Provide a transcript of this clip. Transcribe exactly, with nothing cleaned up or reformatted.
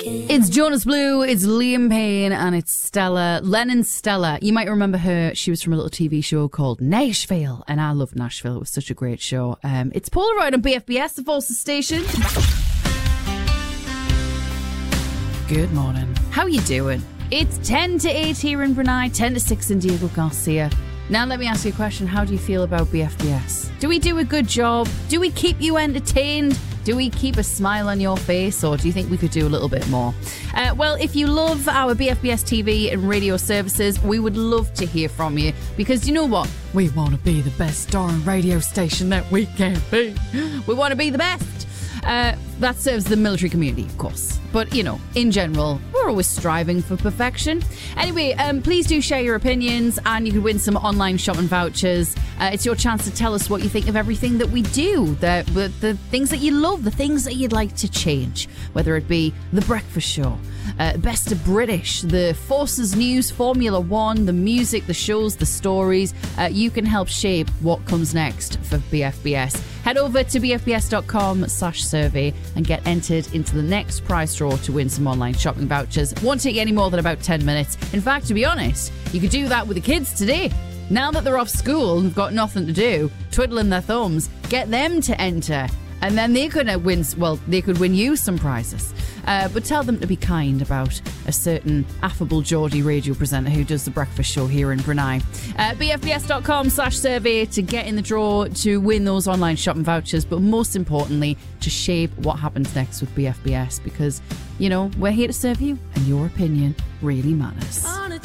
It's Jonas Blue, it's Liam Payne, and it's Stella, Lennon Stella. You might remember her. She was from a little T V show called Nashville, and I love Nashville. It was such a great show. Um, it's Polaroid on B F B S, the Forces station. Good morning. How you doing? It's ten to eight here in Brunei, ten to six in Diego Garcia. Now let me ask you a question. How do you feel about B F B S? Do we do a good job? Do we keep you entertained? Do we keep a smile on your face, or do you think we could do a little bit more? Uh, well, if you love our B F B S T V and radio services, we would love to hear from you, because you know what? We want to be the best darn radio station that we can be. We want to be the best. Uh, that serves the military community, of course. But, you know, in general, we're always striving for perfection. Anyway, um, please do share your opinions, and you can win some online shopping vouchers. Uh, it's your chance to tell us what you think of everything that we do, the, the, the things that you love, the things that you'd like to change, whether it be The Breakfast Show, uh, Best of British, the Forces News, Formula One, the music, the shows, the stories. Uh, you can help shape what comes next for B F B S. Head over to bfbs.com slash survey and get entered into the next prize draw to win some online shopping vouchers. Won't take you any more than about ten minutes. In fact, to be honest, you could do that with the kids today. Now that they're off school and have got nothing to do, twiddling their thumbs, get them to enter. And then they could win, well, they could win you some prizes. Uh, but tell them to be kind about a certain affable Geordie radio presenter who does the breakfast show here in Brunei. Uh, bfbs.com slash survey to get in the draw to win those online shopping vouchers, but most importantly, to shape what happens next with B F B S, because, you know, we're here to serve you and your opinion really matters.